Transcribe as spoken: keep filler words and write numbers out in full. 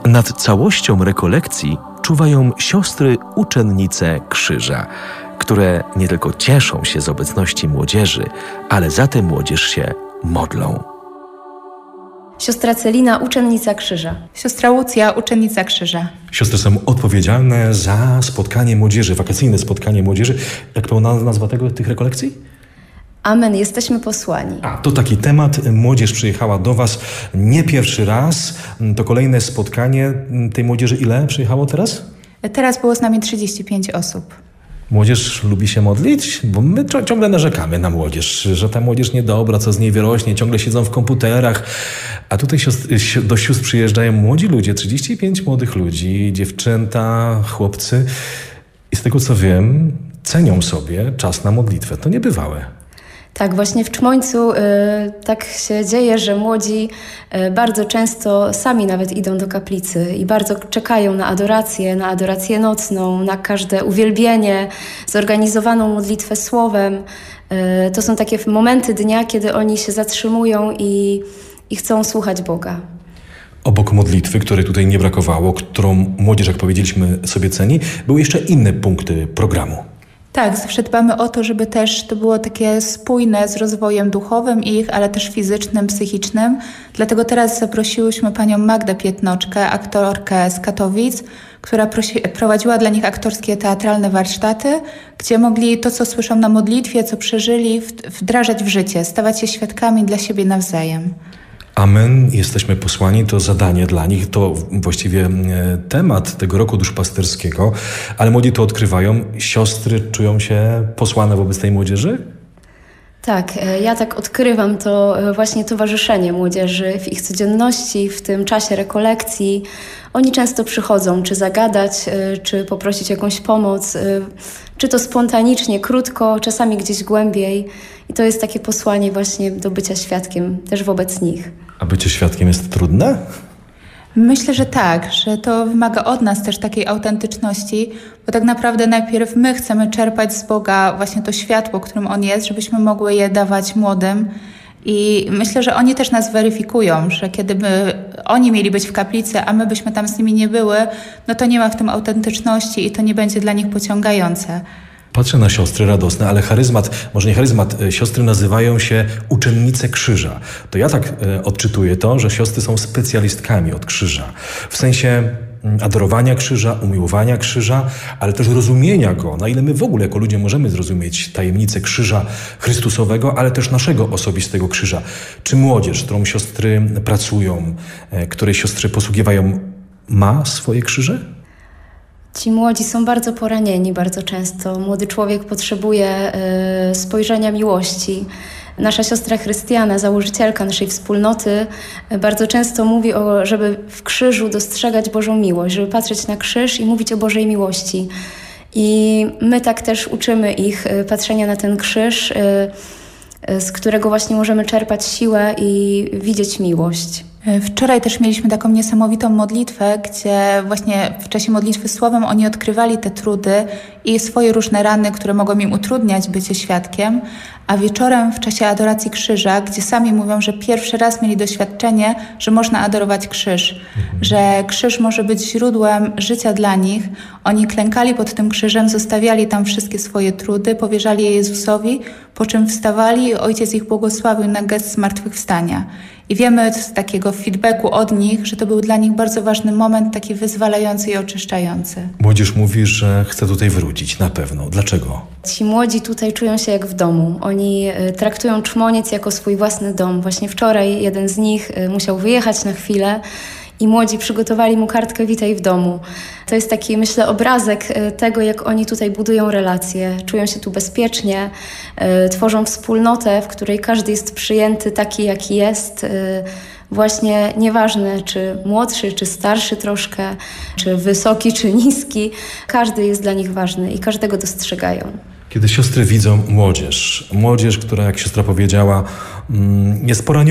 Nad całością rekolekcji czuwają siostry uczennice Krzyża, które nie tylko cieszą się z obecności młodzieży, ale za tę młodzież się modlą. Siostra Celina, uczennica Krzyża. Siostra Łucja, uczennica Krzyża. Siostry są odpowiedzialne za spotkanie młodzieży, wakacyjne spotkanie młodzieży. Jak to nazwa tego, tych rekolekcji? Amen, jesteśmy posłani. A, to taki temat. Młodzież przyjechała do was nie pierwszy raz. To kolejne spotkanie tej młodzieży. Ile przyjechało teraz? Teraz było z nami trzydzieści pięć osób. Młodzież lubi się modlić? Bo my ciągle narzekamy na młodzież, że ta młodzież niedobra, co z niej wyrośnie, ciągle siedzą w komputerach. A tutaj siostr- do sióstr przyjeżdżają młodzi ludzie, trzydzieści pięć młodych ludzi, dziewczęta, chłopcy. I z tego co wiem, cenią sobie czas na modlitwę. To niebywałe. Tak, właśnie w Czmońcu y, tak się dzieje, że młodzi y, bardzo często sami nawet idą do kaplicy i bardzo czekają na adorację, na adorację nocną, na każde uwielbienie, zorganizowaną modlitwę słowem. Y, to są takie momenty dnia, kiedy oni się zatrzymują i, i chcą słuchać Boga. Obok modlitwy, której tutaj nie brakowało, którą młodzież, jak powiedzieliśmy, sobie ceni, były jeszcze inne punkty programu. Tak, zawsze dbamy o to, żeby też to było takie spójne z rozwojem duchowym ich, ale też fizycznym, psychicznym. Dlatego teraz zaprosiłyśmy panią Magdę Pietnoczkę, aktorkę z Katowic, która prosi, prowadziła dla nich aktorskie teatralne warsztaty, gdzie mogli to, co słyszą na modlitwie, co przeżyli, wdrażać w życie, stawać się świadkami dla siebie nawzajem. Amen, jesteśmy posłani, to zadanie dla nich, to właściwie temat tego roku duszpasterskiego, ale młodzi to odkrywają. Siostry czują się posłane wobec tej młodzieży? Tak, ja tak odkrywam to właśnie towarzyszenie młodzieży w ich codzienności, w tym czasie rekolekcji. Oni często przychodzą, czy zagadać, czy poprosić jakąś pomoc, czy to spontanicznie, krótko, czasami gdzieś głębiej. I to jest takie posłanie właśnie do bycia świadkiem też wobec nich. A bycie świadkiem jest trudne? Myślę, że tak, że to wymaga od nas też takiej autentyczności, bo tak naprawdę najpierw my chcemy czerpać z Boga właśnie to światło, którym On jest, żebyśmy mogły je dawać młodym. I myślę, że oni też nas weryfikują, że kiedy by oni mieli być w kaplicy, a my byśmy tam z nimi nie były, no to nie ma w tym autentyczności i to nie będzie dla nich pociągające. Patrzę na siostry radosne, ale charyzmat, może nie charyzmat, siostry nazywają się uczennice Krzyża. To ja tak e, odczytuję to, że siostry są specjalistkami od krzyża. W sensie adorowania krzyża, umiłowania krzyża, ale też rozumienia go, na ile my w ogóle jako ludzie możemy zrozumieć tajemnicę krzyża Chrystusowego, ale też naszego osobistego krzyża. Czy młodzież, z którą siostry pracują, e, której siostry posługiwają, ma swoje krzyże? Ci młodzi są bardzo poranieni bardzo często. Młody człowiek potrzebuje y, spojrzenia miłości. Nasza siostra Chrystiana, założycielka naszej wspólnoty, y, bardzo często mówi, o, żeby w krzyżu dostrzegać Bożą miłość, żeby patrzeć na krzyż i mówić o Bożej miłości. I my tak też uczymy ich y, patrzenia na ten krzyż, y, y, z którego właśnie możemy czerpać siłę i widzieć miłość. Wczoraj też mieliśmy taką niesamowitą modlitwę, gdzie właśnie w czasie modlitwy słowem oni odkrywali te trudy i swoje różne rany, które mogą im utrudniać bycie świadkiem, a wieczorem w czasie adoracji krzyża, gdzie sami mówią, że pierwszy raz mieli doświadczenie, że można adorować krzyż, mhm. że krzyż może być źródłem życia dla nich. Oni klękali pod tym krzyżem, zostawiali tam wszystkie swoje trudy, powierzali je Jezusowi, po czym wstawali i Ojciec ich błogosławił na gest zmartwychwstania. I wiemy z takiego feedbacku od nich, że to był dla nich bardzo ważny moment, taki wyzwalający i oczyszczający. Młodzież mówi, że chce tutaj wrócić, na pewno. Dlaczego? Ci młodzi tutaj czują się jak w domu. Oni traktują Czmoniec jako swój własny dom. Właśnie wczoraj jeden z nich musiał wyjechać na chwilę i młodzi przygotowali mu kartkę Witaj w domu. To jest taki, myślę, obrazek tego, jak oni tutaj budują relacje. Czują się tu bezpiecznie, tworzą wspólnotę, w której każdy jest przyjęty taki, jaki jest. Właśnie nieważne, czy młodszy, czy starszy troszkę, czy wysoki, czy niski. Każdy jest dla nich ważny i każdego dostrzegają. Kiedy siostry widzą młodzież, młodzież, która, jak siostra powiedziała, jest poraniona,